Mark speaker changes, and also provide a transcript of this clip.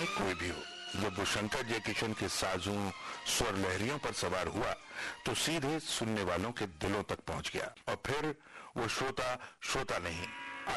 Speaker 1: चाहे कोई भी हो। जब वो शंकर जयकिशन के साजों स्वर लहरियों पर सवार हुआ तो सीधे सुनने वालों के दिलों तक पहुंच गया और फिर वो श्रोता नहीं